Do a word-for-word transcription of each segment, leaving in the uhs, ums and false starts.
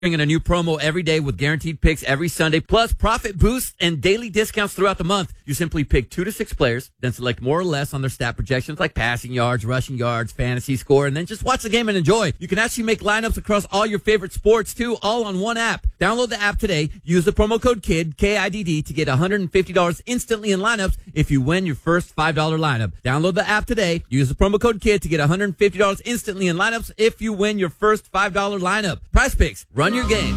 Bringing a new promo every day with guaranteed picks every Sunday, plus profit boosts and daily discounts throughout the month. You simply pick two to six players, then select more or less on their stat projections like passing yards, rushing yards, fantasy score, and then just watch the game and enjoy. You can actually make lineups across all your favorite sports too, all on one app. Download the app today. Use the promo code KID, K I D D, to get one hundred fifty dollars instantly in lineups if you win your first five dollar lineup. Download the app today. Use the promo code KID to get one hundred fifty dollars instantly in lineups if you win your first five dollar lineup. Prize Picks. Run your game.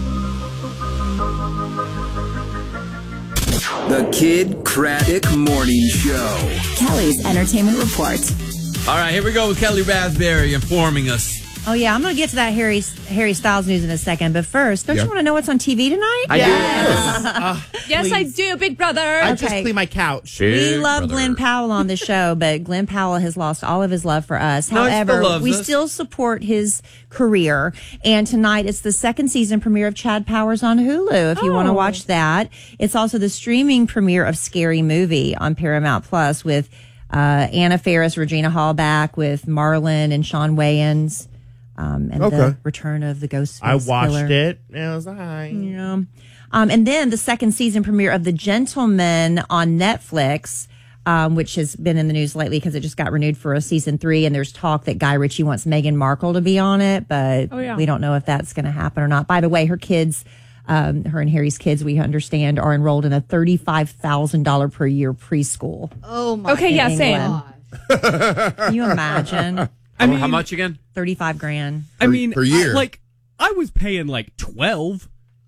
The Kid Craddock Morning Show. Kelly's Entertainment Report. All right, here we go with Kelly Raspberry informing us. Oh, yeah, I'm going to get to that Harry Harry Styles news in a second. But first, don't Yeah. you want to know what's on T V tonight? I Yes, do. uh, yes I do, Big Brother. I Okay. just clean my couch. We Big love brother. Glenn Powell on the show, but Glenn Powell has lost all of his love for us. No, he still However, loves we us. still support his career. And tonight, it's the second season premiere of Chad Powers on Hulu, if you want to Oh. watch that. It's also the streaming premiere of Scary Movie on Paramount Plus with uh, Anna Faris, Regina Hall back with Marlon and Sean Wayans. Um, and Okay. the return of the Ghostface I watched Killer. it. And I was like, hi. Yeah. Um, and then the second season premiere of The Gentleman on Netflix, um, which has been in the news lately because it just got renewed for a season three. And there's talk that Guy Ritchie wants Meghan Markle to be on it, but Oh, yeah. we don't know if that's going to happen or not. By the way, her kids, um, her and Harry's kids, we understand, are enrolled in a thirty-five thousand dollars per year preschool. Oh, my Okay, yeah, in same. England. Can you imagine? I mean, How much again? thirty-five grand. I mean, per year. I, like I was paying like twelve,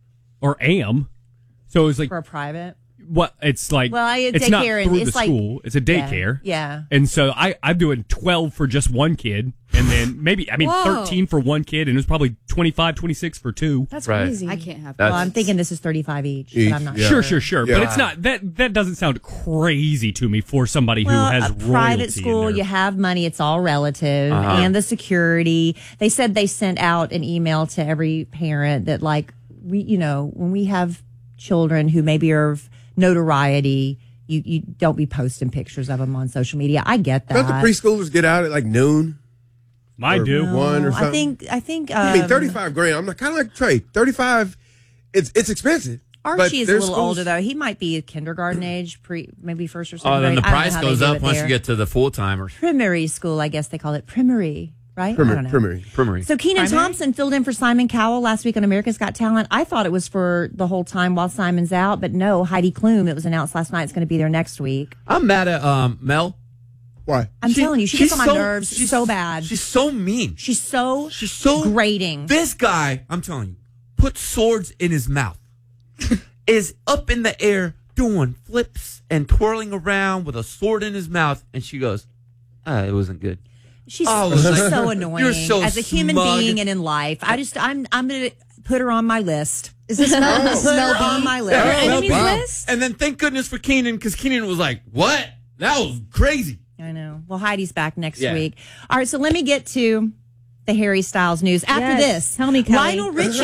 or am, so it was like For a private? what? It's like Well, I- it's not daycare and through it's the like- school. It's a daycare. Yeah. And so I I'm doing twelve for just one kid, and then maybe I mean Whoa. thirteen for one kid, and it was probably twenty-five, twenty-six for two. That's Right. crazy. I can't have That's- Well, I'm thinking this is thirty-five each, Each, but I'm not yeah. sure. Sure, sure, sure, Yeah. but it's not that. That doesn't sound crazy to me for somebody Well, who has a royalty private in school, there. you have money, it's all relative, Uh-huh. and the security. They said they sent out an email to every parent that, like, we, you know, when we have children who maybe are of notoriety, you, you don't be posting pictures of them on social media. I get that. Don't the preschoolers get out at like noon? I or do. One or No, something? I think, I think, um, I mean, thirty-five grand. I'm kind of like Trey. thirty-five, it's it's expensive. but Archie is a there's little schools- older though. He might be kindergarten age, pre maybe first or second Oh, then grade. the I don't know price how they goes do up it once there. you get to the full timers. primary school. I guess they call it primary, right? I don't Primary. know. primary. Primary. So Keenan Thompson filled in for Simon Cowell last week on America's Got Talent. I thought it was for the whole time while Simon's out, but no, Heidi Klum, it was announced last night, it's going to be there next week. I'm mad at um Mel. Why? I'm She- telling you, she she's gets on my so- nerves she's- so bad. She's so mean. She's so She's so grating. This guy, I'm telling you, put swords in his mouth. Is up in the air doing flips and twirling around with a sword in his mouth, and she goes, "Ah, it wasn't good." She's Oh, she's like, so annoying you're so as a human smug. being and in life. I just I'm I'm going to put her on my list. Is this Mel, Put Mel her on B? my list. Our Yeah. enemies Wow. list? And then thank goodness for Keenan, because Keenan was like, "What? That was crazy." I know. Well, Heidi's back next Yeah. week. All right, so let me get to the Harry Styles news. After Yes. this, Tell me, Kelly. Lionel Richie.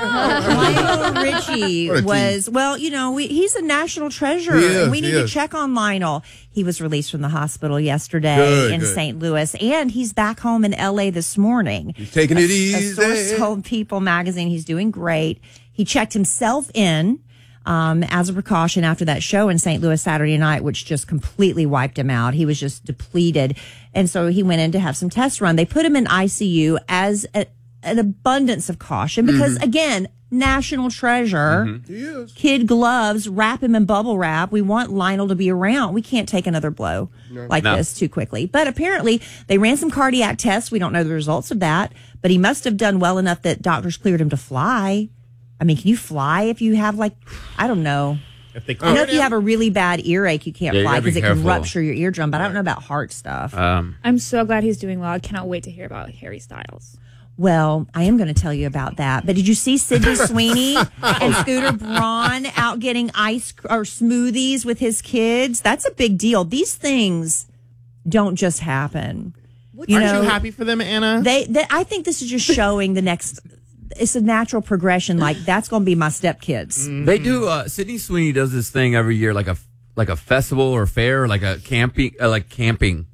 Lionel Richie What a was, well, you know, we, he's a national treasure, He is, and we he need to is. check on Lionel. He was released from the hospital yesterday Good, in good. Saint Louis, and he's back home in L A this morning. He's taking it A easy. source told People magazine he's doing great. He checked himself in um, as a precaution after that show in Saint Louis Saturday night, which just completely wiped him out. He was just depleted. And so he went in to have some tests run. They put him in I C U as a, an abundance of caution because, again, national treasure. He is. Kid gloves, wrap him in bubble wrap. We want Lionel to be around. We can't take another blow like No. this too quickly. But apparently, they ran some cardiac tests. We don't know the results of that, but he must have done well enough that doctors cleared him to fly. I mean, can you fly if you have, like, I don't know. If they I know if you have a really bad earache, you can't Yeah, you fly gotta be because it can careful. rupture your eardrum, but I don't know about heart stuff. Um, I'm so glad he's doing well. I cannot wait to hear about Harry Styles. Well, I am going to tell you about that. But did you see Sydney Sweeney and Scooter Braun out getting ice or smoothies with his kids? That's a big deal. These things don't just happen. You Aren't know, you happy for them, Anna? They, they, I think this is just showing the next. It's a natural progression. Like that's going to be my stepkids. They do. Uh, Sydney Sweeney does this thing every year, like a like a festival or fair, like a camping, uh, like camping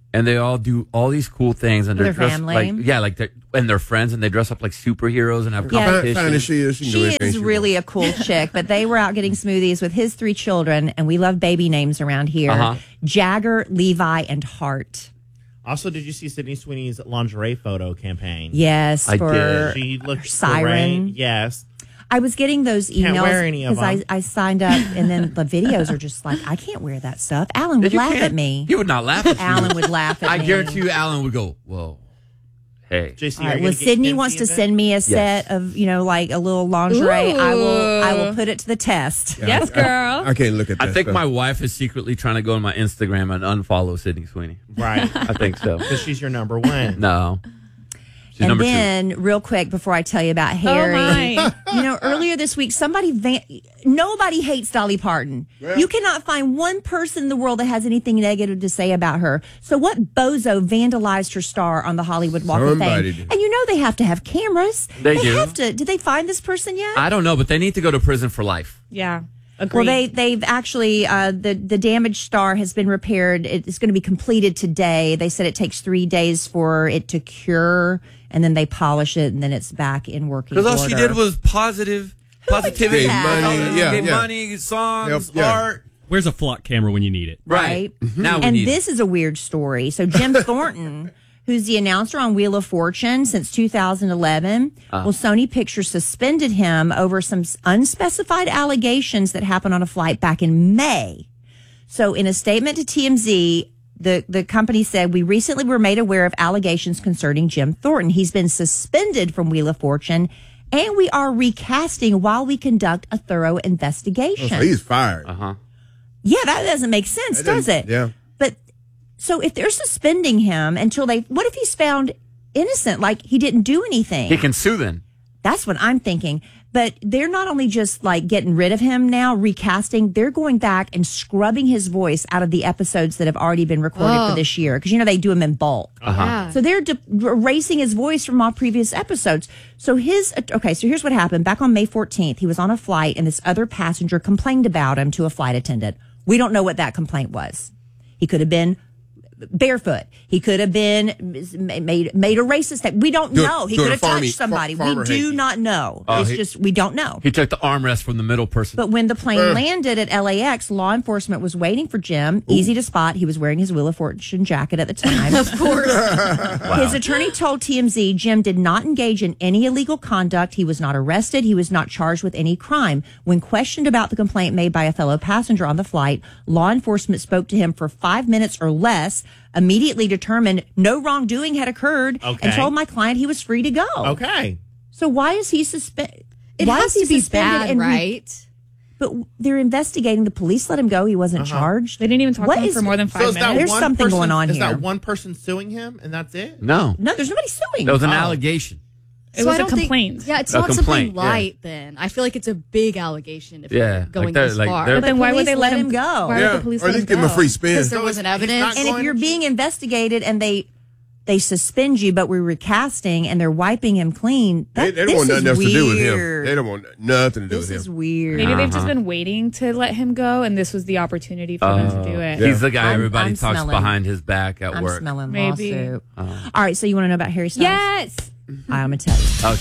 and they all do all these cool things, and With they're their dressed family. like yeah, like they're, and they're friends, and they dress up like superheroes and have Yeah. competition. Fine as she is. She, can do She anything is she really wants. a cool chick, but they were out getting smoothies with his three children, and we love baby names around here. Uh-huh. Jagger, Levi, and Hart. Also, did you see Sydney Sweeney's lingerie photo campaign? Yes, I for did. She looked Siren. great. Yes. I was getting those Can't emails wear any of because I, them. I signed up, and then the videos are just like, I can't wear that stuff. Alan would You laugh can't. at me. He would not laugh at you. Alan would laugh at I me. guarantee you, Alan would go, "Whoa, hey." J C, All are right. you Well, gonna get Sydney Kim wants to event? send me a Yes. set of, you know, like a little lingerie. I will. I will Ooh. put it to the test. Yes, girl. I can't look at that I think stuff. my wife is secretly trying to go on my Instagram and unfollow Sydney Sweeney. Right. I think so. Because she's your number one. No, she's And number two. then, real quick, before I tell you about Harry, my. you know, earlier this week, somebody, van- nobody hates Dolly Parton. You cannot find one person in the world that has anything negative to say about her. So, what bozo vandalized her star on the Hollywood Walk Somebody of Fame? did. And you know they have to have cameras. They do. have to. Did they find this person yet? I don't know, but they need to go to prison for life. Yeah. Well, Agreed. they they've actually uh, the the damaged star has been repaired. It's going to be completed today. They said it takes three days for it to cure, and then they polish it, and then it's back in working Because order. all she did was positive, positivity, Gave money, yeah, Gave yeah. money, songs, Yep, yeah. art. Where's a flock camera when you need it? Right. Now we and need this is a weird story. So Jim Thornton, who's the announcer on Wheel of Fortune since two thousand eleven, Uh-huh. well, Sony Pictures suspended him over some unspecified allegations that happened on a flight back in May. So in a statement to T M Z, the, the company said, we recently were made aware of allegations concerning Jim Thornton. He's been suspended from Wheel of Fortune, and we are recasting while we conduct a thorough investigation. So he's fired. Uh-huh. Yeah, that doesn't make sense, That does it? doesn't- yeah. But so if they're suspending him until they, what if he's found innocent, like he didn't do anything? He can sue then. That's what I'm thinking. But they're not only just like getting rid of him now, recasting, they're going back and scrubbing his voice out of the episodes that have already been recorded Oh. for this year. Because, you know, they do them in bulk. Yeah. So they're de- erasing his voice from all previous episodes. So his, okay, so here's what happened. Back on May fourteenth, he was on a flight and this other passenger complained about him to a flight attendant. We don't know what that complaint was. He could have been barefoot. He could have been made made a racist statement. We don't Do it- know. He do it could a have farmy- touched somebody. far- farmer we do hate. not know. Oh, it's he- just we don't know. He took the armrest from the middle person. But when the plane landed at L A X, law enforcement was waiting for Jim. Easy to spot. He was wearing his Wheel of Fortune jacket at the time. Of course. His attorney told T M Z Jim did not engage in any illegal conduct. He was not arrested. He was not charged with any crime. When questioned about the complaint made by a fellow passenger on the flight, law enforcement spoke to him for five minutes or less, immediately determined no wrongdoing had occurred, Okay. and told my client he was free to go. Okay. So why is he suspended? It Why has is he to be suspended bad, and re- right? But they're investigating. The police let him go. He wasn't charged. They didn't even talk What to him is- for more than five So is that minutes. There's one something person, going on is here. that one person suing him and that's it? no. No, there's nobody suing. That was an Oh. allegation. It So was I a don't think- complaint. yeah, it's A not complaint, something yeah. light then. I feel like it's a big allegation if Yeah, you're like going they're- this like far. they're- But then why police would they let let him him go. Why Yeah. would the police or let at him least give him a go? free spin. Because there So wasn't it's- it's evidence. not And if going you're to- being investigated and they they suspend you, but we're recasting and they're wiping him clean, They, that, they this don't want is nothing else to do with him. weird. They don't want nothing to do This with is him. weird. Maybe they've just Uh-huh. been waiting to let him go, and this was the opportunity for them to do it. He's the guy I'm- everybody I'm talks smelling- behind his back at I'm work. smelling Maybe. lawsuit. All right, so you want to know about Harry Styles? Yes. I'm going to tell you. Oh,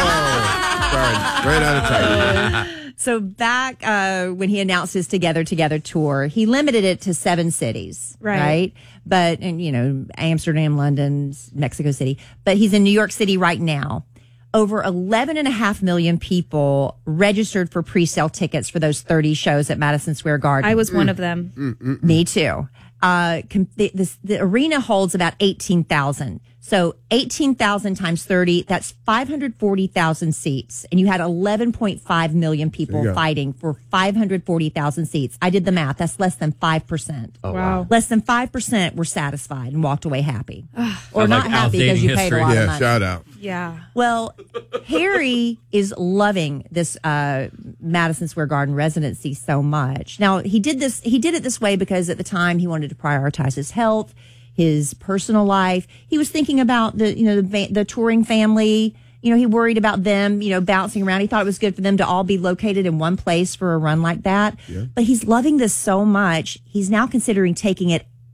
No, sorry, ran out of time. So back uh, when he announced his Together Together tour, he limited it to seven cities, Right. right? But, and you know, Amsterdam, London, Mexico City. But he's in New York City right now. Over eleven and a half million people registered for pre-sale tickets for those thirty shows at Madison Square Garden. I was one of them. Me too. Uh, com- the, this, the arena holds about eighteen thousand. So eighteen thousand times thirty, that's five hundred forty thousand seats. And you had eleven point five million people There you go. fighting for five hundred forty thousand seats. I did the math. That's less than five percent. oh, Wow. Less than five percent were satisfied and walked away happy. or Sounds not like happy because you paid a outdating lot of Yeah, money. shout out. Yeah. Well, Harry is loving this uh, Madison Square Garden residency so much. Now he did this. He did it this way because at the time he wanted to prioritize his health, his personal life. He was thinking about the you know the, va- the touring family. You know, he worried about them, you know, bouncing around. He thought it was good for them to all be located in one place for a run like that. But he's loving this so much. He's now considering taking it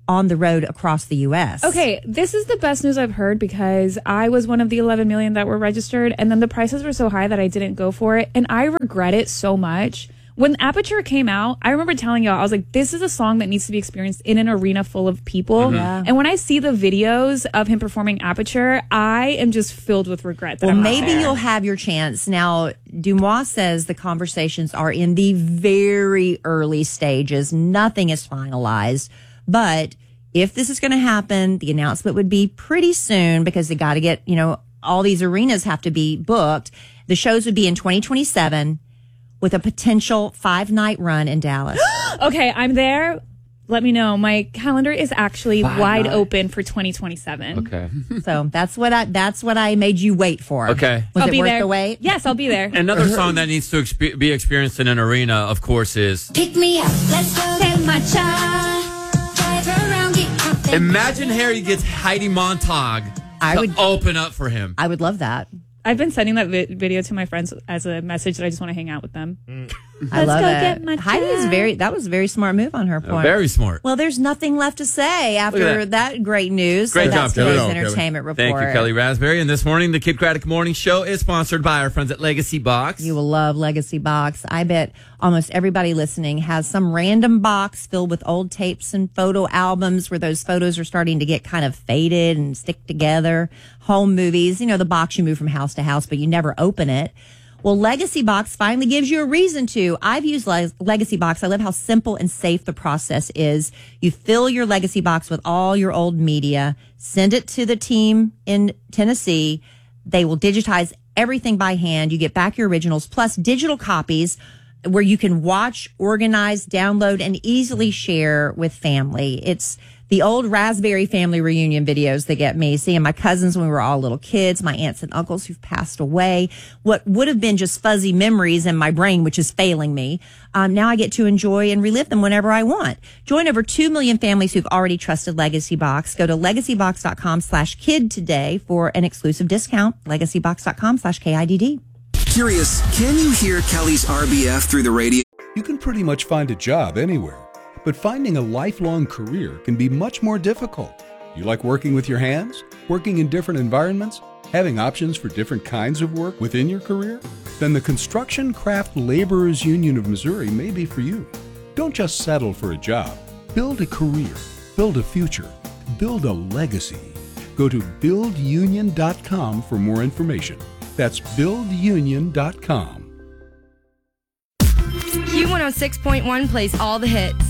on the road across the U S. Okay, this is the best news I've heard because I was one of the eleven million that were registered, and then the prices were so high that I didn't go for it, and I regret it so much. When Aperture came out, I remember telling y'all, I was like, this is a song that needs to be experienced in an arena full of people. Mm-hmm. Yeah. And when I see the videos of him performing Aperture, I am just filled with regret. That Well, I'm not maybe there. you'll have your chance. Now, Dumois says the conversations are in the very early stages. Nothing is finalized. But if this is going to happen, the announcement would be pretty soon because they got to get, you know, all these arenas have to be booked. The shows would be in twenty twenty-seven with a potential five night run in Dallas. Okay, I'm there. Let me know. My calendar is actually Five wide night. open for twenty twenty-seven. Okay. So that's what I that's what I made you wait for. Okay. Was I'll it be worth there. the wait? Yes, I'll be there. Another song that needs to expe- be experienced in an arena, of course, is Pick me up, let's go get my child. Drive around, get my Imagine Harry gets Heidi Montag I to would- open up for him. I would love that. I've been sending that vi- video to my friends as a message that I just want to hang out with them. I Let's love go it. get my Heidi is child. very that was a very smart move on her part. Very smart. Well, there's nothing left to say after that. that. great news. Great so job, that's Kelly. today's Good job, entertainment report. Thank you, Kelly Raspberry. And this morning, the Kid Craddock Morning Show is sponsored by our friends at Legacy Box. You will love Legacy Box. I bet almost everybody listening has some random box filled with old tapes and photo albums where those photos are starting to get kind of faded and stick together. Home movies, you know, the box you move from house to house, but you never open it. Well, Legacy Box finally gives you a reason to. I've used Le- Legacy Box. I love how simple and safe the process is. You fill your Legacy Box with all your old media, send it to the team in Tennessee. They will digitize everything by hand. You get back your originals plus digital copies where you can watch, organize, download, and easily share with family. It's the old Raspberry family reunion videos that get me, seeing my cousins when we were all little kids, my aunts and uncles who've passed away, what would have been just fuzzy memories in my brain, which is failing me. Um, now I get to enjoy and relive them whenever I want. Join over two million families who've already trusted Legacy Box. Go to legacybox.com slash kid today for an exclusive discount. legacybox.com slash K I D D. Curious, can you hear Kelly's R B F through the radio? You can pretty much find a job anywhere, but finding a lifelong career can be much more difficult. You like working with your hands? Working in different environments? Having options for different kinds of work within your career? Then the Construction Craft Laborers Union of Missouri may be for you. Don't just settle for a job. Build a career. Build a future. Build a legacy. Go to build union dot com for more information. That's build union dot com. Q one oh six point one plays all the hits.